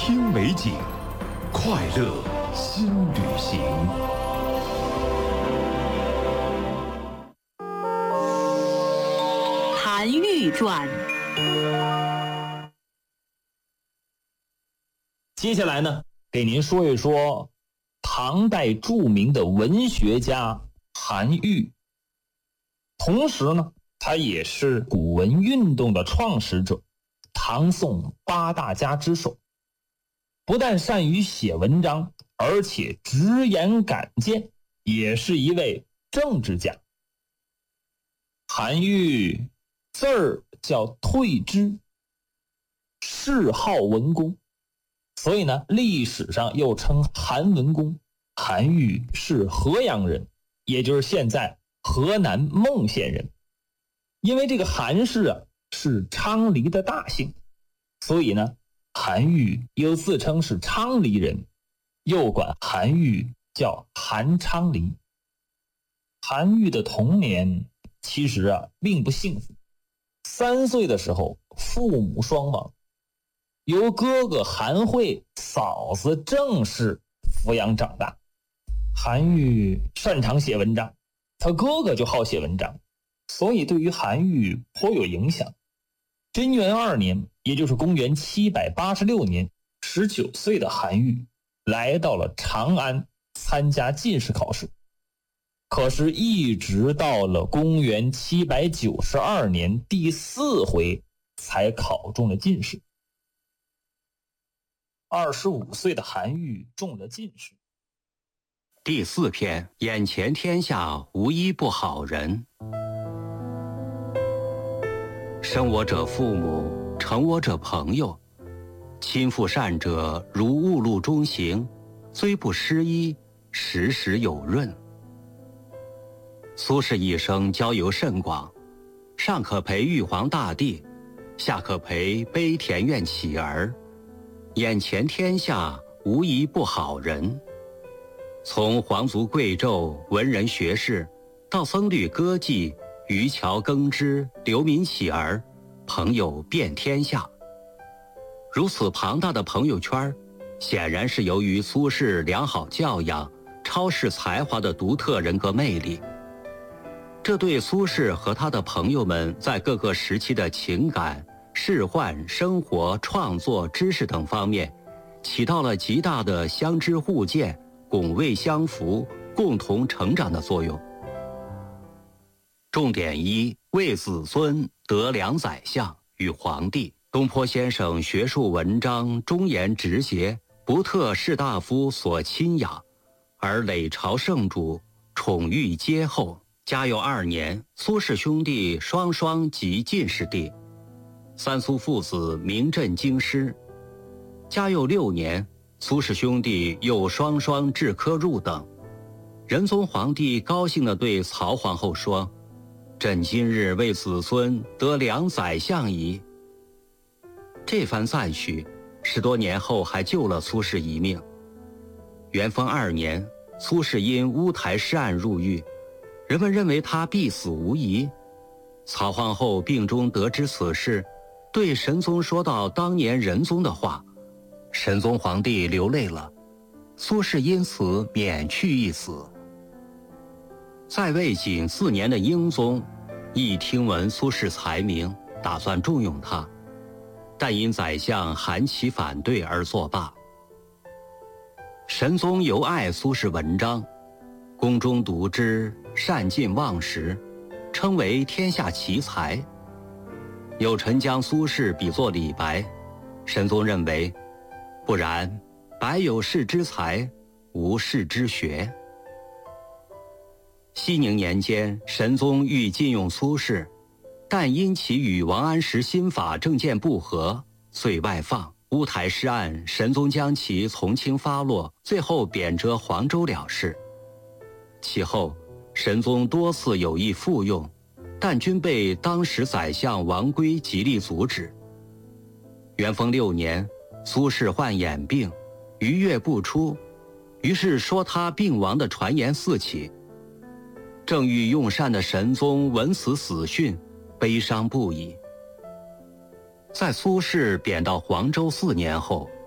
听美景，快乐新旅行。 韩愈传。 接下来呢，给您说一说唐代著名的文学家韩愈。同时呢，他也是古文运动的创始者，唐宋八大家之首。不但善于写文章，而且直言敢谏，也是一位政治家。韩愈字儿叫退之，谥号文公，所以呢，历史上又称韩文公。韩愈是河阳人，也就是现在河南孟县人。因为这个韩氏啊是昌黎的大姓，所以呢，韩愈又自称是昌黎人，又管韩愈叫韩昌黎。韩愈的童年其实啊并不幸福，3岁的时候父母双亡，由哥哥韩惠、嫂子郑氏抚养长大。韩愈擅长写文章，他哥哥就好写文章，所以对于韩愈颇有影响。贞元2年，也就是公元786年，19岁的韩愈来到了长安参加进士考试。可是一直到了公元792年第4回才考中了进士。25岁的韩愈中了进士。 第4篇，眼前天下无一不好人。生我者父母，成我者朋友。亲附善者，如雾露中行，虽不失衣，时时有润。苏轼一生交游甚广，上可陪玉皇大帝，下可陪卑田院乞儿。眼前天下无一不好人。从皇族贵胄、文人学士，到僧侣歌妓、渔樵耕织、流民乞儿，朋友遍天下。如此庞大的朋友圈，显然是由于苏轼良好教养、超世才华的独特人格魅力。这对苏轼和他的朋友们在各个时期的情感、仕宦、生活、创作、知识等方面，起到了极大的相知互鉴、拱卫相扶、共同成长的作用。重点1：为子孙得良宰相与皇帝。东坡先生学术文章忠言直节，不特士大夫所亲养，而累朝圣主，宠遇皆厚。嘉佑2年，苏氏兄弟双双及进士第，三苏父子名震京师。嘉佑6年，苏氏兄弟又双双制科入等。仁宗皇帝高兴地对曹皇后说：“朕今日为子孙得良宰相矣。”这番赞许10多年后还救了苏轼一命。元丰2年，苏轼因乌台诗案入狱，人们认为他必死无疑。曹皇后病中得知此事，对神宗说到当年仁宗的话，神宗皇帝流泪了，苏轼因此免去一死。在位仅4年的英宗，一听闻苏轼才名，打算重用他，但因宰相韩琦反对而作罢。神宗尤爱苏轼文章，宫中读之，善尽忘食，称为天下奇才。有臣将苏轼比作李白，神宗认为不然，白有士之才，无士之学。熙宁年间，神宗欲禁用苏轼，但因其与王安石新法政见不合，遂外放。乌台诗案，神宗将其从轻发落，最后贬谪黄州了事。其后，神宗多次有意复用，但均被当时宰相王圭极力阻止。元丰6年，苏轼患眼病，逾月不出，于是说他病亡的传言四起。正欲用膳的神宗闻此死讯，悲伤不已。在苏轼贬到黄州4年后，